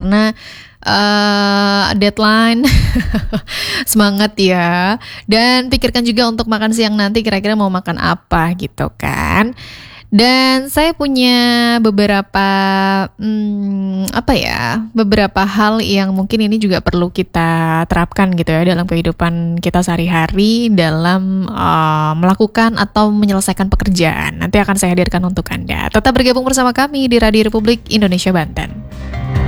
karena deadline. Semangat ya. Dan pikirkan juga untuk makan siang nanti kira-kira mau makan apa gitu kan. Dan saya punya beberapa beberapa hal yang mungkin ini juga perlu kita terapkan gitu ya dalam kehidupan kita sehari-hari dalam melakukan atau menyelesaikan pekerjaan. Nanti akan saya hadirkan untuk Anda. Tetap bergabung bersama kami di Radio Republik Indonesia Banten.